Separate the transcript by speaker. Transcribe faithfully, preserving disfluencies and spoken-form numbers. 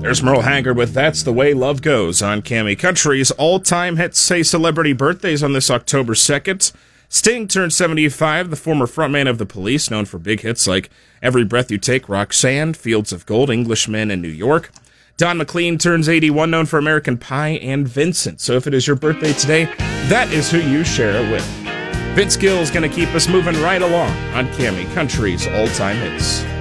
Speaker 1: There's Merle Haggard with That's the Way Love Goes on Cammy Country's all-time hits. Say celebrity birthdays on this October second. Sting turned seventy-five, the former frontman of The Police, known for big hits like Every Breath You Take, Roxanne, Fields of Gold, Englishman, and New York. Don McLean turns eighty-one, known for American Pie and Vincent. So if it is your birthday today, that is who you share it with. Vince Gill is going to keep us moving right along on Cammy Country's all-time hits.